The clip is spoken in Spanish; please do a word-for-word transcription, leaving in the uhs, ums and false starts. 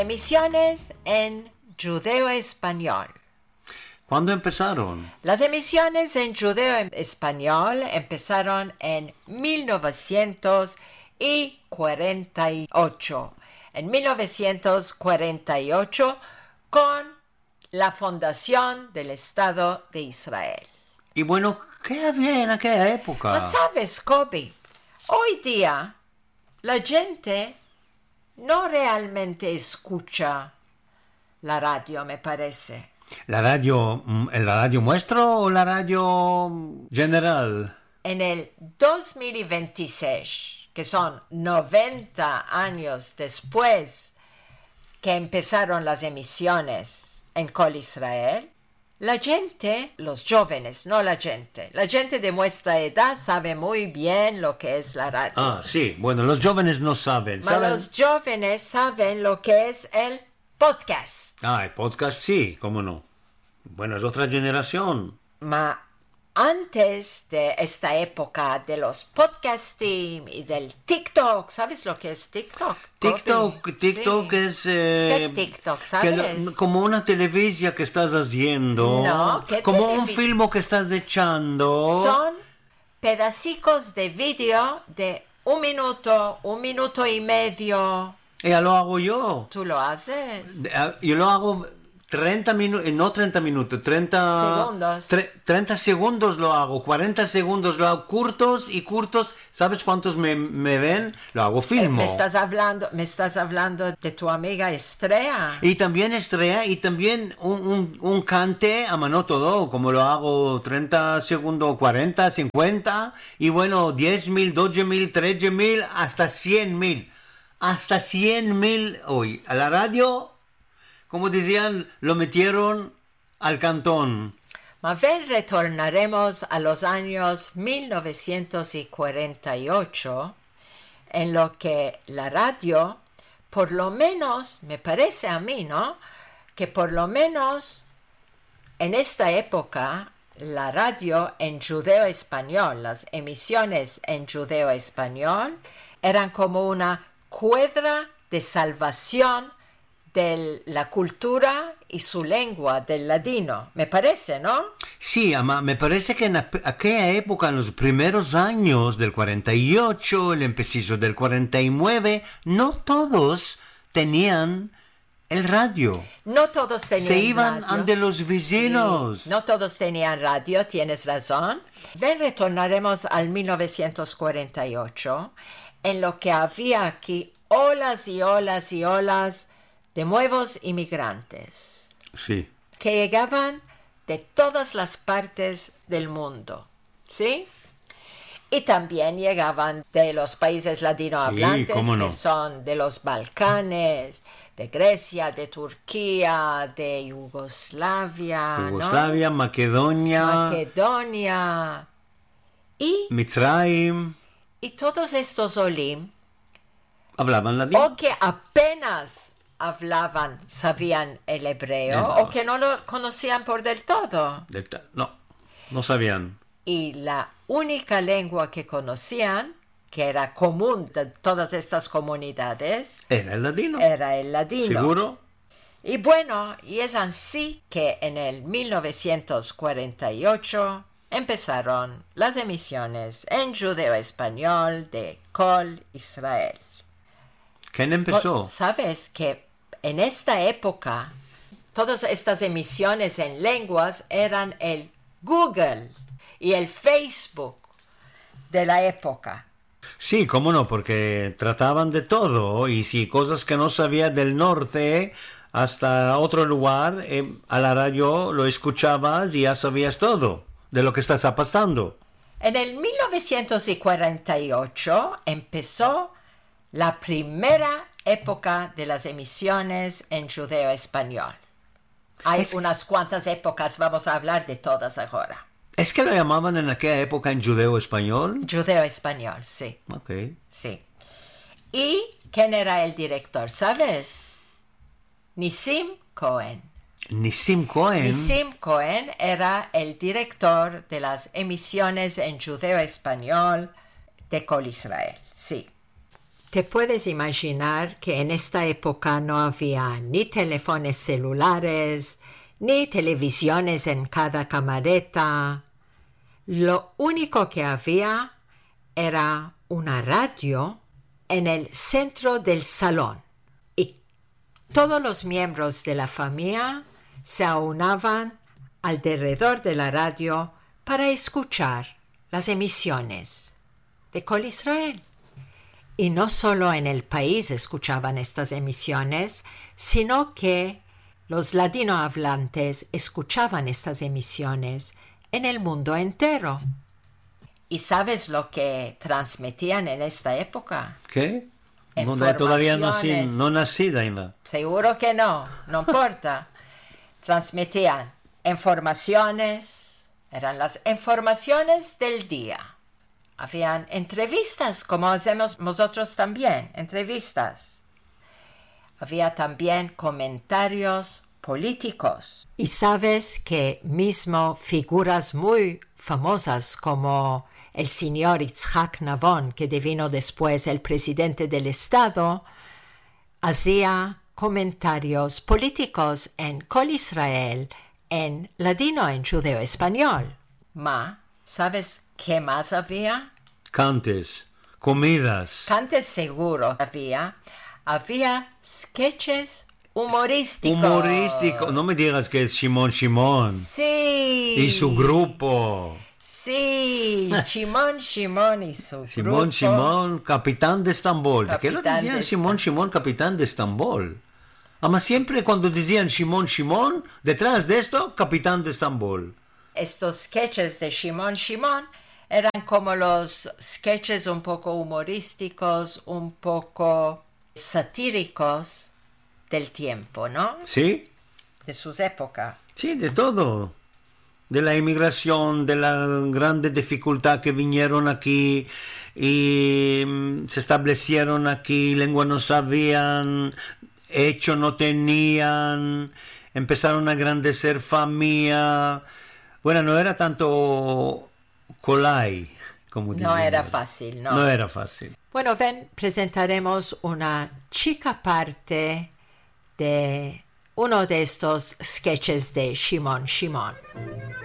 Emisiones en judeo-español. ¿Cuándo empezaron? Las emisiones en judeo-español empezaron en mil novecientos cuarenta y ocho. En mil novecientos cuarenta y ocho con la fundación del Estado de Israel. Y bueno, ¿qué había en aquella época? ¿No sabes, Kobe? Hoy día la gente no realmente escucha la radio, me parece. ¿La radio, la radio nuestra o la radio general? En el dos mil veintiséis, que son noventa años después que empezaron las emisiones en Kol Israel, la gente, los jóvenes, no la gente, la gente de nuestra edad sabe muy bien lo que es la radio. Ah, sí, bueno, los jóvenes no saben. Pero los jóvenes saben lo que es el podcast. Ah, el podcast sí, cómo no. Bueno, es otra generación. Ma antes de esta época de los podcasting y del TikTok, ¿sabes lo que es TikTok? TikTok, TikTok Sí. es... Eh, ¿Qué es TikTok, sabes? lo- como una televisión que estás haciendo. No, ¿qué como un televi- film que estás echando. Son pedacicos de vídeo de un minuto, un minuto y medio. Ya lo hago yo. ¿Tú lo haces? De- ah, Yo lo hago treinta minutos, no treinta minutos, treinta Segundos. tre- treinta segundos lo hago, cuarenta segundos lo hago, curtos y curtos. ¿Sabes cuántos me, me ven? Lo hago Eh, filmo. Me estás hablando, me estás hablando de tu amiga Estrella. Y también estrella y también un, un, un cante a mano todo, como lo hago treinta segundos, cuarenta, cincuenta, y bueno, diez mil, doce mil, trece mil, hasta cien mil. Hasta cien mil hoy. A la radio, como decían, lo metieron al cantón. Ma ven, retornaremos a los años mil novecientos cuarenta y ocho, en lo que la radio, por lo menos, me parece a mí, ¿no? Que por lo menos en esta época, la radio en judeo-español, las emisiones en judeo-español, eran como una cuerda de salvación de la cultura y su lengua del ladino, me parece, ¿no? Sí, ama, me parece que en ap- aquella época, en los primeros años del cuarenta y ocho, el empecillo del cuarenta y nueve, no todos tenían el radio. No todos tenían Se iban radio. ante los vecinos. Sí, no todos tenían radio, tienes razón. Ven, retornaremos al mil novecientos cuarenta y ocho, en lo que había aquí olas y olas y olas de nuevos inmigrantes Sí. que llegaban de todas las partes del mundo, ¿sí? Y también llegaban de los países latinohablantes, cómo no. que son de los Balcanes, de Grecia, de Turquía, de Yugoslavia, ¿no? Yugoslavia, Macedonia, Macedonia. Y, Mitzrayim, y todos estos olim, hablaban latino. o que apenas hablaban, sabían el hebreo, Eh, no, o que no lo conocían por del todo. De ta- No, no sabían. Y la única lengua que conocían, que era común de todas estas comunidades, Era el latino. era el ladino. ¿Seguro? Y bueno, y es así que en el mil novecientos cuarenta y ocho empezaron las emisiones en judeo-español de Kol Israel. ¿Quién empezó? Sabes que en esta época todas estas emisiones en lenguas eran el Google y el Facebook de la época. Sí, cómo no, porque trataban de todo. Y si cosas que no sabía del norte hasta otro lugar, eh, a la radio lo escuchabas y ya sabías todo de lo que está pasando. En el mil novecientos cuarenta y ocho empezó la primera época de las emisiones en judeo-español. Hay Es- unas cuantas épocas, vamos a hablar de todas ahora. ¿Es que lo llamaban en aquella época en judeo español? Judeo-español, sí, Ok. sí. ¿Y quién era el director, sabes? Nissim Cohen. Nissim Cohen. Nissim Cohen era el director de las emisiones en judeo-español de Kol Israel, sí. Te puedes imaginar que en esta época no había ni teléfonos celulares, ni televisiones en cada camareta. Lo único que había era una radio en el centro del salón y todos los miembros de la familia se aunaban alrededor de la radio para escuchar las emisiones de Kol Israel. Y no solo en el país escuchaban estas emisiones, sino que los latinohablantes escuchaban estas emisiones en el mundo entero. ¿Y sabes lo que transmitían en esta época? ¿Qué? No, todavía no nací, no nací, Daima. Seguro que no, no importa. Transmitían informaciones, eran las informaciones del día. Habían entrevistas, como hacemos nosotros también, entrevistas. Había también comentarios políticos. Y sabes que mismo figuras muy famosas como el señor Yitzhak Navon, que devino después el presidente del Estado, hacía comentarios políticos en Kol Israel, en ladino, en judeo español. Ma, ¿sabes qué más había? Cantes, comidas. Cantes seguro había. Había sketches humorísticos. Humorístico. No me digas que es Shimon Shimon. Sí. Y su grupo. Sí, Shimon Shimon y su Shimon grupo. Shimon, capitán de Estambul. ¿Qué lo Capitán decían de Shimon Shimon, capitán de Estambul? Además, siempre cuando decían Shimon Shimon, detrás de esto, capitán de Estambul. Estos sketches de Shimon Shimon eran como los sketches un poco humorísticos, un poco satíricos del tiempo, ¿no? Sí. De sus épocas. Sí, de todo. De la inmigración, de la grande dificultad que vinieron aquí y mm, se establecieron aquí, lengua no sabían, hecho no tenían, empezaron a engrandecer familia. Bueno, no era tanto colai, como dicen. No era fácil, ¿no? No era fácil. Bueno, ven, presentaremos una chica parte de uno de estos sketches de Shimon Shimon.